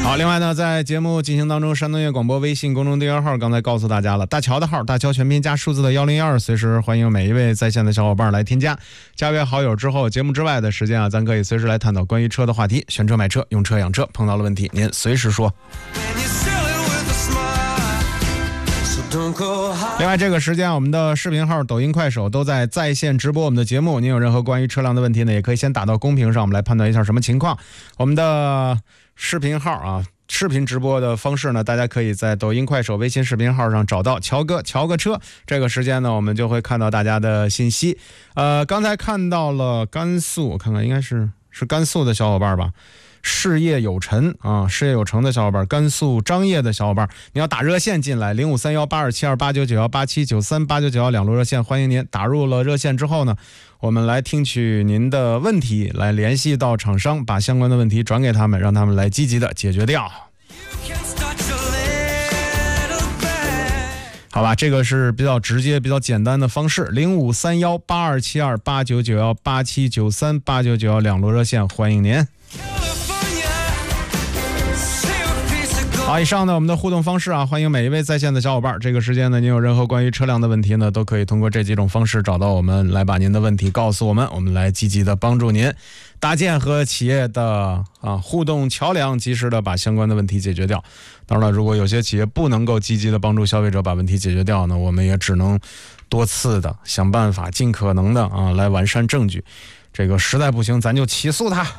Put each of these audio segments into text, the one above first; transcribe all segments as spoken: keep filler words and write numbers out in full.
好，另外呢，在节目进行当中，山东乐广播微信公众订阅号刚才告诉大家了，大乔的号，大乔全拼加数字的一零一二，随时欢迎每一位在线的小伙伴来添加。加为好友之后，节目之外的时间啊，咱可以随时来探讨关于车的话题，选车买车，用车养车，碰到了问题您随时说。另外这个时间我们的视频号抖音快手都在在线直播我们的节目，您有任何关于车辆的问题呢，也可以先打到公屏上，我们来判断一下什么情况。我们的视频号啊，视频直播的方式呢，大家可以在抖音快手微信视频号上找到乔哥乔个车，这个时间呢我们就会看到大家的信息。呃刚才看到了甘肃，我看看应该是是甘肃的小伙伴吧，事业有成啊，事业有成的小伙伴，甘肃张掖的小伙伴，你要打热线进来，零五三幺八二七二八九九幺八七九三八九九幺两路热线，欢迎您打入了热线之后呢，我们来听取您的问题，来联系到厂商，把相关的问题转给他们，让他们来积极的解决掉。好吧，这个是比较直接比较简单的方式，零五三幺八二七二八九九幺八七九三八九九幺两路热线，欢迎您。好，以上呢我们的互动方式啊，欢迎每一位在线的小伙伴。这个时间呢，您有任何关于车辆的问题呢，都可以通过这几种方式找到我们，来把您的问题告诉我们，我们来积极的帮助您搭建和企业的啊互动桥梁，及时的把相关的问题解决掉。当然了，如果有些企业不能够积极的帮助消费者把问题解决掉呢，我们也只能多次的想办法，尽可能的啊来完善证据。这个实在不行，咱就起诉他。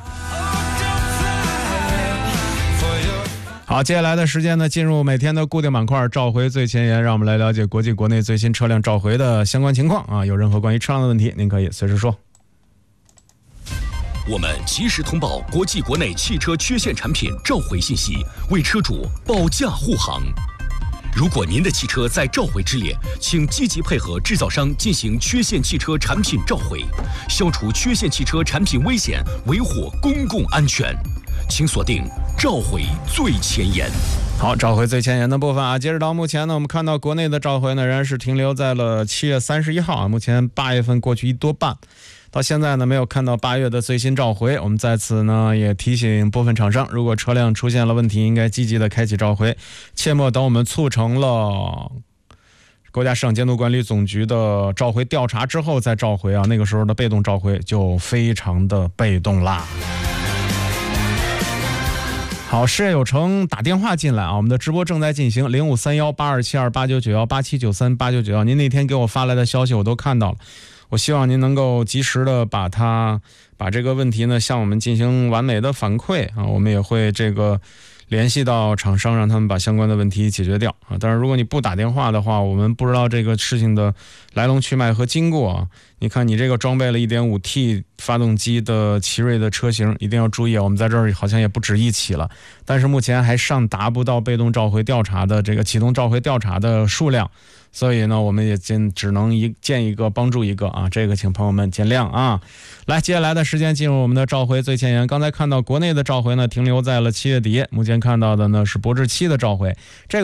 好，接下来的时间呢，进入每天的固定板块召回最前沿，让我们来了解国际国内最新车辆召回的相关情况啊！有任何关于车辆的问题，您可以随时说。 我们及时通报国际国内汽车缺陷产品召回信息，为车主保驾护航。如果您的汽车在召回之列，请积极配合制造商进行缺陷汽车产品召回，消除缺陷汽车产品危险，维护公共安全。请锁定召回最前沿。 好，召回最前沿的部分啊，截止到目前呢，我们看到国内的召回呢仍然是停留在了七月三十一号啊，目前八月份过去一多半，到现在呢没有看到八月的最新召回。我们在此呢也提醒部分厂商，如果车辆出现了问题，应该积极的开启召回，切莫等我们促成了国家市场监督管理总局的召回调查之后再召回啊，那个时候的被动召回就非常的被动啦。好，事业有成打电话进来啊，我们的直播正在进行，零五三幺八二七二八九九幺八七九三八九九幺，您那天给我发来的消息我都看到了，我希望您能够及时的把它把这个问题呢向我们进行完美的反馈啊，我们也会这个联系到厂商，让他们把相关的问题解决掉啊。当然，如果你不打电话的话，我们不知道这个事情的来龙去脉和经过啊。你看，你这个装备了 一点五 T 发动机的奇瑞的车型，一定要注意啊。我们在这儿好像也不止一起了，但是目前还尚达不到被动召回调查的这个启动召回调查的数量，所以呢，我们也仅只能一见一个帮助一个啊。这个请朋友们见谅啊。来，接下来的时间进入我们的召回最前沿。刚才看到国内的召回呢停留在了七月底，目前看到的呢是博智七的召回。这个